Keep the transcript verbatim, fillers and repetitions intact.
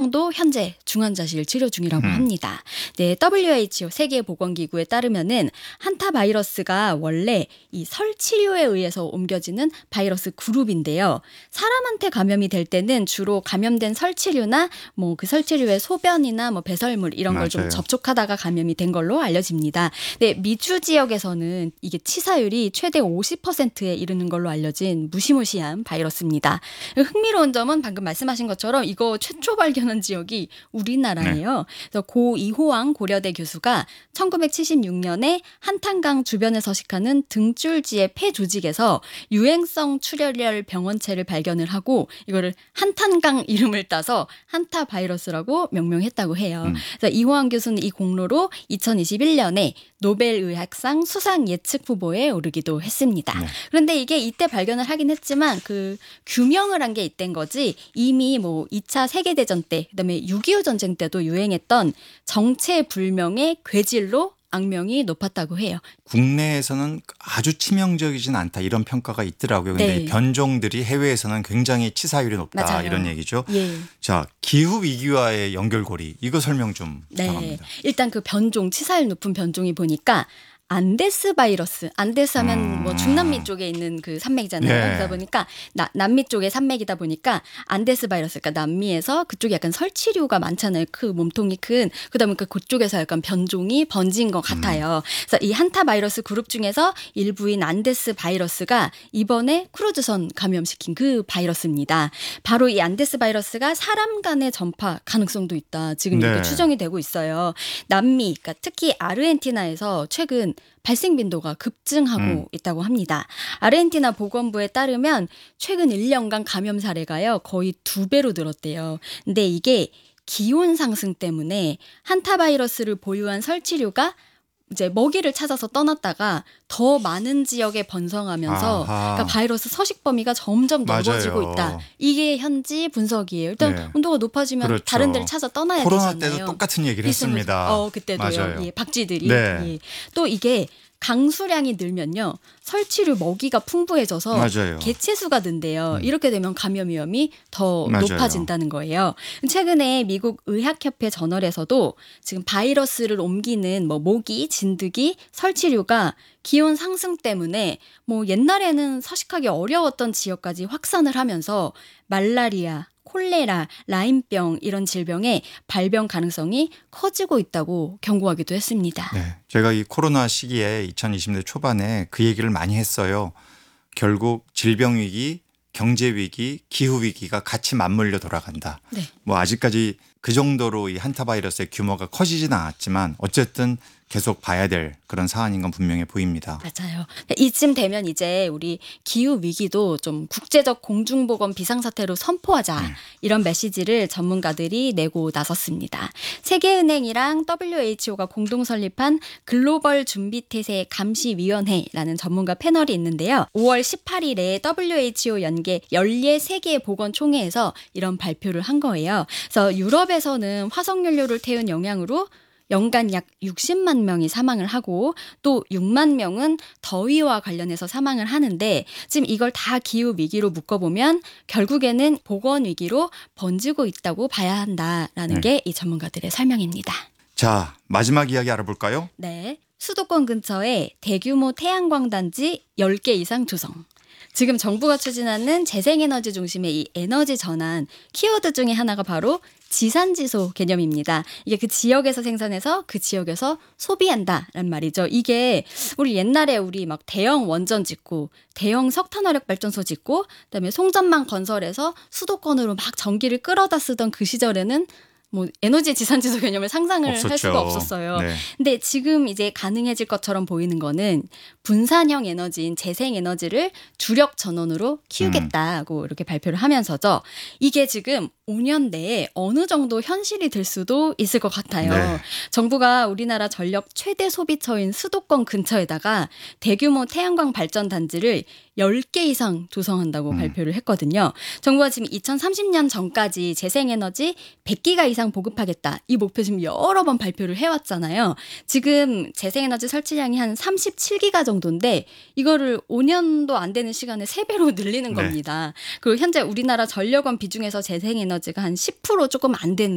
명도 현재 중환자실 치료 중이라고 음. 합니다. 네, 더블유에이치오 세계보건기구에 따르면은 한타 바이러스가 원래 이 설치류에 의해서 옮겨지는 바이러스 그룹인데요. 사람한테 감염이 될 때는 주로 감염된 설치류나 뭐 그 설치류의 소변이나 뭐 배설물 이런 걸 좀 맞아요. 접촉하다가 감염이 된 걸로 알려집니다. 네, 미주 지역에서는 이게 치사율이 최대 오십 퍼센트에 이르는 걸로 알려진 무시무시한 바이러스입니다. 흥미로운 점은 방금 말씀하신 것처럼 이거 최초 발견한 지역이 우리나라예요. 네. 그래서 고 이호왕 고려대 교수가 천구백칠십육 년에 한탄강 주변에 서식하는 등줄지의 폐 조직에서 유행성 출혈 병원체를 발견을 하고 이거를 한탄강 이름을 따서 한타 바이러스라고 명명했다고 해요. 음. 그래서 이호왕 교수는 이 공로로 이천이십일 년에 노벨의학상 수상 예측 후보에 오르기도 했습니다. 네. 그런데 이게 이때 발견을 하긴 했지만 그 규명을 한 게 이때인 거지 이미 뭐 이 차 세계대전 때 그다음에 육이오 전쟁 때도 유행했던 정체불명의 괴질로 악명이 높았다고 해요. 국내에서는 아주 치명적이진 않다 이런 평가가 있더라고요. 그런데 네. 변종들이 해외에서는 굉장히 치사율이 높다 맞아요. 이런 얘기죠. 예. 자, 기후 위기와의 연결고리 이거 설명 좀 부탁합니다. 네. 일단 그 변종 치사율 높은 변종이 보니까 안데스 바이러스. 안데스 하면 음. 뭐 중남미 쪽에 있는 그 산맥이잖아요. 네. 그러다 보니까 나, 남미 쪽의 산맥이다 보니까 안데스 바이러스. 그러니까 남미에서 그쪽에 약간 설치류가 많잖아요. 그 몸통이 큰. 그러다 보니까 그쪽에서 약간 변종이 번진 것 같아요. 음. 그래서 이 한타 바이러스 그룹 중에서 일부인 안데스 바이러스가 이번에 크루즈선 감염시킨 그 바이러스입니다. 바로 이 안데스 바이러스가 사람 간의 전파 가능성도 있다. 지금 이렇게 네. 추정이 되고 있어요. 남미, 그러니까 특히 아르헨티나에서 최근 발생 빈도가 급증하고 음. 있다고 합니다. 아르헨티나 보건부에 따르면 최근 일 년간 감염 사례가요 거의 두 배로 늘었대요. 근데 이게 기온 상승 때문에 한타 바이러스를 보유한 설치류가 이제 먹이를 찾아서 떠났다가 더 많은 지역에 번성하면서 그러니까 바이러스 서식 범위가 점점 넓어지고 맞아요. 있다. 이게 현지 분석이에요. 일단 네. 온도가 높아지면 그렇죠. 다른 데를 찾아 떠나야 코로나 되잖아요. 때도 똑같은 얘기를 했습니다. 어, 그때도요. 예, 박쥐들이. 네. 예. 또 이게 강수량이 늘면요. 설치류 먹이가 풍부해져서 맞아요. 개체수가 는데요. 음. 이렇게 되면 감염 위험이 더 맞아요. 높아진다는 거예요. 최근에 미국 의학협회 저널에서도 지금 바이러스를 옮기는 뭐 모기, 진드기, 설치류가 기온 상승 때문에 뭐 옛날에는 서식하기 어려웠던 지역까지 확산을 하면서 말라리아, 콜레라, 라임병 이런 질병의 발병 가능성이 커지고 있다고 경고하기도 했습니다. 네, 제가 이 코로나 시기에 이천이십 년대 초반에 그 얘기를 많이 했어요. 결국 질병 위기, 경제 위기, 기후 위기가 같이 맞물려 돌아간다. 네. 뭐 아직까지 그 정도로 이 한타 바이러스의 규모가 커지지는 않았지만 어쨌든 계속 봐야 될 그런 사안인 건 분명해 보입니다. 맞아요. 이쯤 되면 이제 우리 기후 위기도 좀 국제적 공중보건 비상사태로 선포하자 음. 이런 메시지를 전문가들이 내고 나섰습니다. 세계은행이랑 더블유에이치오가 공동 설립한 글로벌 준비태세 감시위원회라는 전문가 패널이 있는데요. 오월 십팔일에 더블유에이치오 연계 연례 세계보건총회에서 이런 발표를 한 거예요. 그래서 유럽에서는 화석연료를 태운 영향으로 연간 약 육십만 명이 사망을 하고 또 육만 명은 더위와 관련해서 사망을 하는데 지금 이걸 다 기후 위기로 묶어보면 결국에는 보건 위기로 번지고 있다고 봐야 한다라는 네. 게 이 전문가들의 설명입니다. 자, 마지막 이야기 알아볼까요? 네. 수도권 근처에 대규모 태양광 단지 열 개 이상 조성. 지금 정부가 추진하는 재생에너지 중심의 이 에너지 전환 키워드 중에 하나가 바로 지산지소 개념입니다. 이게 그 지역에서 생산해서 그 지역에서 소비한다란 말이죠. 이게 우리 옛날에 우리 막 대형 원전 짓고 대형 석탄화력 발전소 짓고 그다음에 송전망 건설해서 수도권으로 막 전기를 끌어다 쓰던 그 시절에는 뭐 에너지 지산지소 개념을 상상을 없었죠. 할 수가 없었어요. 네. 근데 지금 이제 가능해질 것처럼 보이는 거는 분산형 에너지인 재생에너지를 주력 전원으로 키우겠다고 음. 이렇게 발표를 하면서죠. 이게 지금 오 년 내에 어느 정도 현실이 될 수도 있을 것 같아요. 네. 정부가 우리나라 전력 최대 소비처인 수도권 근처에다가 대규모 태양광 발전 단지를 열 개 이상 조성한다고 음. 발표를 했거든요. 정부가 지금 이천삼십 년 전까지 재생에너지 백 기가 이상 보급하겠다. 이 목표 지금 여러 번 발표를 해왔잖아요. 지금 재생에너지 설치량이 한 삼십칠 기가 정도인데 이거를 오 년도 안 되는 시간에 세 배로 늘리는 겁니다. 네. 그리고 현재 우리나라 전력원 비중에서 재생에너지가 한 십 퍼센트 조금 안 되는